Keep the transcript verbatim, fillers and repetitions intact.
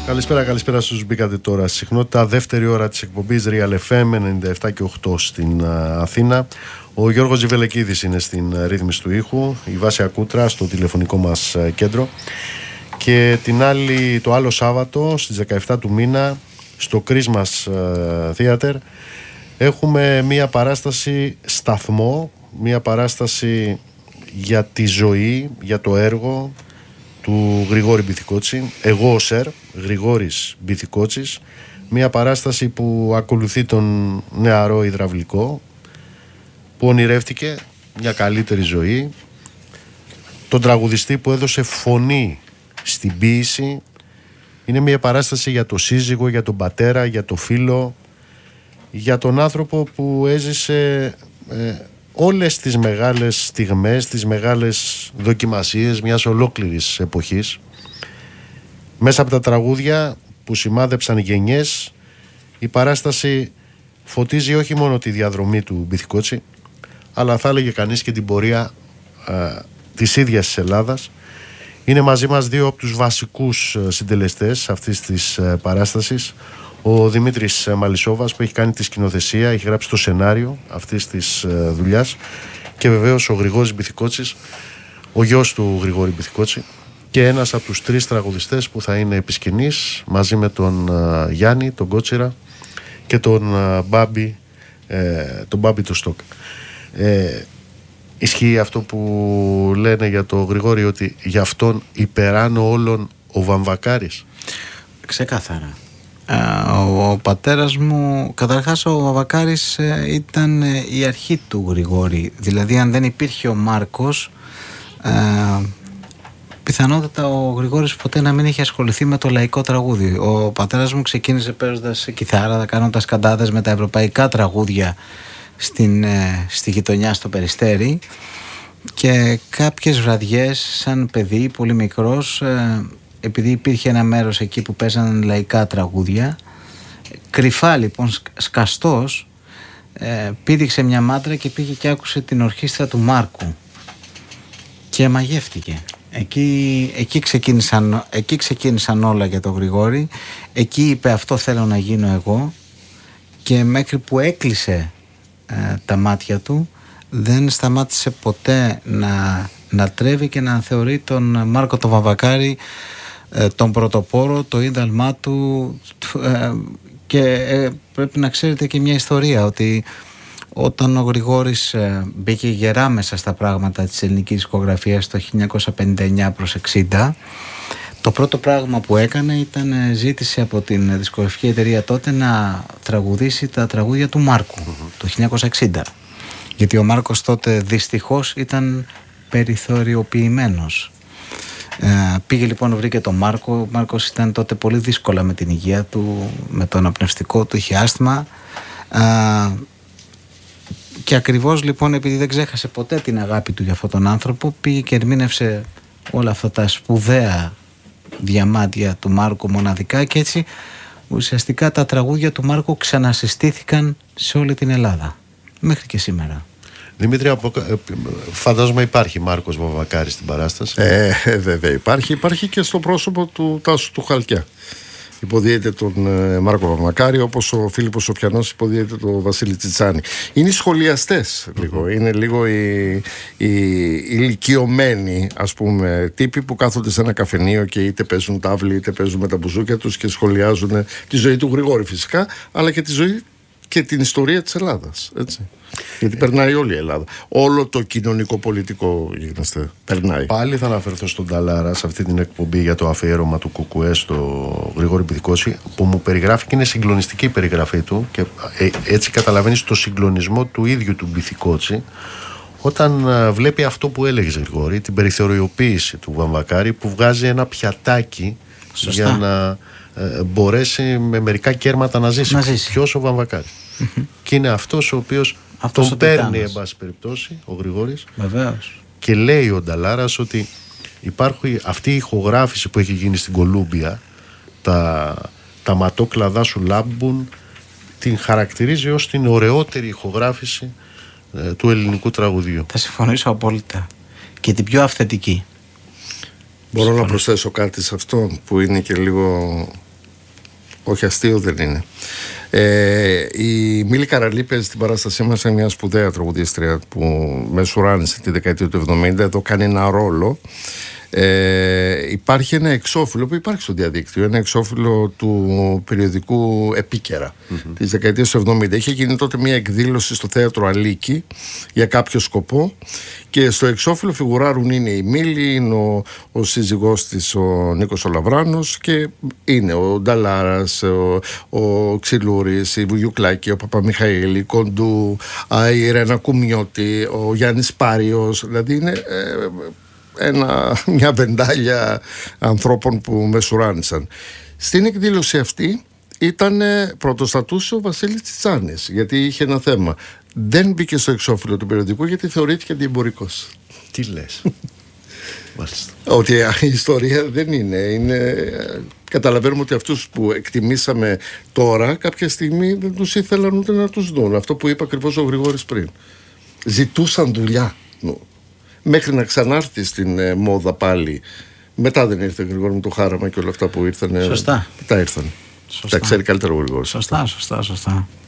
Καλησπέρα, καλησπέρα στους μπήκατε τώρα στη συχνότητα. Δεύτερη ώρα της εκπομπής Real εφ εμ ενενήντα επτά και οκτώ στην uh, Αθήνα. Ο Γιώργος Ζιβελεκίδης είναι στην uh, ρύθμιση του ήχου, η Βάσια Κούτρα στο τηλεφωνικό μας uh, κέντρο. Και την άλλη, το άλλο Σάββατο στις δεκαεπτά του μήνα στο Christmas uh, Theater έχουμε μία παράσταση σταθμό, μία παράσταση για τη ζωή, για το έργο του Γρηγόρη Μπιθικότση. Εγώ ο Σερ, Γρηγόρης Μπιθικότσης. Μια παράσταση που ακολουθεί τον νεαρό υδραυλικό που ονειρεύτηκε μια καλύτερη ζωή, τον τραγουδιστή που έδωσε φωνή στην ποίηση. Είναι μια παράσταση για το σύζυγο, για τον πατέρα, για το φίλο, για τον άνθρωπο που έζησε ε, όλες τις μεγάλες στιγμές, τις μεγάλες δοκιμασίες μιας ολόκληρης εποχής. Μέσα από τα τραγούδια που σημάδεψαν γενιές, η παράσταση φωτίζει όχι μόνο τη διαδρομή του Μπιθικότση, αλλά θα έλεγε κανείς και την πορεία α, της ίδιας της Ελλάδας. Είναι μαζί μας δύο από τους βασικούς συντελεστές αυτής της α, παράστασης. Ο Δημήτρης Μαλισσόβας που έχει κάνει τη σκηνοθεσία, έχει γράψει το σενάριο αυτής της α, δουλειάς, και βεβαίως ο Γρηγόρης Μπιθικότσης, ο γιος του Γρηγόρη Μπιθικότση, και ένας από τους τρεις τραγουδιστές που θα είναι επί σκηνής μαζί με τον uh, Γιάννη, τον Κότσιρα και τον uh, Μπάμπη, ε, τον Μπάμπη του Στόκ. Ε, ισχύει αυτό που λένε για τον Γρηγόρη, ότι για αυτόν υπεράνω όλων ο Βαμβακάρης? Ξεκάθαρα. Ο, ο πατέρας μου, καταρχάς ο Βαμβακάρης ήταν η αρχή του Γρηγόρη. Δηλαδή αν δεν υπήρχε ο Μάρκος, ε, πιθανότατα ο Γρηγόρης ποτέ να μην είχε ασχοληθεί με το λαϊκό τραγούδι. Ο πατέρας μου ξεκίνησε παίζοντας κιθάρα, κάνοντας καντάδες με τα ευρωπαϊκά τραγούδια στην, στη γειτονιά στο Περιστέρι, και κάποιες βραδιές σαν παιδί πολύ μικρός, επειδή υπήρχε ένα μέρος εκεί που παίζαν λαϊκά τραγούδια, κρυφά λοιπόν σκαστός, πήδηξε μια μάντρα και πήγε και άκουσε την ορχήστρα του Μάρκου και μαγεύτηκε. Εκεί, εκεί, ξεκίνησαν, εκεί ξεκίνησαν όλα για τον Γρηγόρη. Εκεί είπε αυτό θέλω να γίνω εγώ, και μέχρι που έκλεισε ε, τα μάτια του δεν σταμάτησε ποτέ να, να τρέβει και να θεωρεί τον Μάρκο τον Βαμβακάρη ε, τον πρωτοπόρο, το ίδαλμά του, ε, και ε, πρέπει να ξέρετε και μια ιστορία, ότι όταν ο Γρηγόρης ε, μπήκε γερά μέσα στα πράγματα της ελληνικής δισκογραφίας το χίλια εννιακόσια πενήντα εννιά προς εξήντα, το πρώτο πράγμα που έκανε ήταν ε, ζήτησε από την δισκογραφική εταιρεία τότε να τραγουδήσει τα τραγούδια του Μάρκου mm-hmm. το χίλια εννιακόσια εξήντα, γιατί ο Μάρκος τότε δυστυχώς ήταν περιθωριοποιημένος. Ε, πήγε λοιπόν, βρήκε τον Μάρκο. Ο Μάρκος ήταν τότε πολύ δύσκολα με την υγεία του, με το αναπνευστικό του, είχε άσθμα. Ε, Και ακριβώς λοιπόν επειδή δεν ξέχασε ποτέ την αγάπη του για αυτόν τον άνθρωπο, πήγε και ερμήνευσε όλα αυτά τα σπουδαία διαμάντια του Μάρκου μοναδικά, και έτσι ουσιαστικά τα τραγούδια του Μάρκου ξανασυστήθηκαν σε όλη την Ελλάδα μέχρι και σήμερα. Δημήτρη, φαντάζομαι υπάρχει Μάρκος Βαμβακάρης στην παράσταση. Ε, βέβαια υπάρχει, υπάρχει και στο πρόσωπο του Τάσου του Χαλκιά. Υποδίεται τον ε, Μάρκο Βαμβακάρη, όπως ο Φίλιππος Σοπιανός υποδίεται τον Βασίλη Τσιτσάνη. Είναι σχολιαστές λίγο, mm-hmm. είναι λίγο οι, οι, οι ηλικιωμένοι, ας πούμε, τύποι που κάθονται σε ένα καφενείο και είτε παίζουν τάβλη είτε παίζουν με τα μπουζούκια τους και σχολιάζουν τη ζωή του Γρηγόρη φυσικά, αλλά και τη ζωή και την ιστορία της Ελλάδας, έτσι. Γιατί περνάει όλη η Ελλάδα. Όλο το κοινωνικό-πολιτικό γίνεστε. Περνάει. Πάλι θα αναφερθώ στον Ταλάρα σε αυτή την εκπομπή για το αφιέρωμα του Κουκουέ στο Γρηγόρη Μπιθικότση, που μου περιγράφει, και είναι συγκλονιστική η περιγραφή του, και έτσι καταλαβαίνεις το συγκλονισμό του ίδιου του Μπιθικότση όταν βλέπει αυτό που έλεγε Γρηγόρη, την περιθωριοποίηση του Βαμβακάρη, που βγάζει ένα πιατάκι Σωστά. για να ε, μπορέσει με μερικά κέρματα να ζήσει. Να ζήσει. Ποιος? Ο Βαμβακάρης. Mm-hmm. Και είναι αυτός ο οποίος αυτός τον παίρνει, εν πάση περιπτώσει, ο Γρηγόρης. Βεβαίως. Και λέει ο Νταλάρας ότι υπάρχει αυτή η ηχογράφηση που έχει γίνει στην Κολούμπια, τα, τα ματόκλαδά σου λάμπουν, την χαρακτηρίζει ως την ωραιότερη ηχογράφηση ε, του ελληνικού τραγουδιού. Θα συμφωνήσω απόλυτα. Και την πιο αυθεντική. Μπορώ να προσθέσω κάτι σε αυτό που είναι και λίγο Όχι, αστείο δεν είναι. Ε, η Μίλη Καραλή παίζει στην παράστασή μας, είναι μια σπουδαία τραγουδίστρια που μεσουράνησε τη δεκαετία του εβδομήντα. Εδώ κάνει ένα ρόλο. Ε, υπάρχει ένα εξώφυλλο που υπάρχει στο διαδίκτυο, ένα εξώφυλλο του περιοδικού Επίκαιρα mm-hmm. της δεκαετίας του εβδομήντα. Είχε γίνει τότε μια εκδήλωση στο θέατρο Αλίκη για κάποιο σκοπό και στο εξώφυλλο φιγουράρουν είναι η Μίλη, είναι ο, ο σύζυγός της ο Νίκος ο Λαβράνος και είναι ο Νταλάρας, ο, ο Ξυλούρης, η Βουγιουκλάκη, ο Παπαμιχαήλ, η Κοντού, η Ρένα Κουμιώτη, ο Γιάννης Πάριος, δηλαδή είναι... Ε, Ένα, μια βεντάλια ανθρώπων που μεσουράνησαν. Στην εκδήλωση αυτή ήταν πρωτοστατούσε ο Βασίλης Τσιτσάνης, γιατί είχε ένα θέμα. Δεν μπήκε στο εξώφυλλο του περιοδικού γιατί θεωρήθηκε αντιεμπορικός. Τι λες? Μάλιστα. Ότι η ιστορία δεν είναι, είναι... Καταλαβαίνουμε ότι αυτούς που εκτιμήσαμε τώρα κάποια στιγμή δεν τους ήθελαν ούτε να τους δουν. Αυτό που είπε ακριβώς ο Γρηγόρης πριν. Ζητούσαν δουλειά. Μέχρι να ξανάρθει στην ε, μόδα πάλι. Μετά δεν ήρθε, Γρηγόρη μου, το χάραμα και όλα αυτά που ήρθαν. Σωστά. Μετά ήρθαν. Τα ξέρει καλύτερα ο Γρηγόρης. Σωστά, σωστά, σωστά.